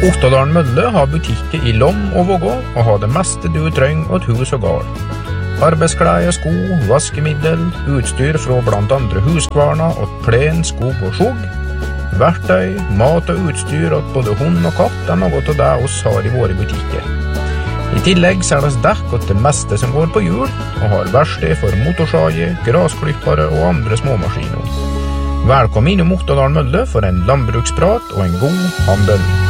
Ottadalen Mølle har butikker I Lom og Vågå og har det meste du trenger åt hus og gard. Arbeidsklær, sko, vaskemiddel, utstyr fra blant andre huskvarna og plen, skog og skjog. Verktøy, mat og utstyr åt både hund og katt er noe av det oss har I våre butikker. I tillegg selges dekk åt det meste som går på hjul og har verksted for motorsager, grasklippere og andre småmaskiner. Velkommen innom Ottadalen Mølle for en landbruksprat og en god handel.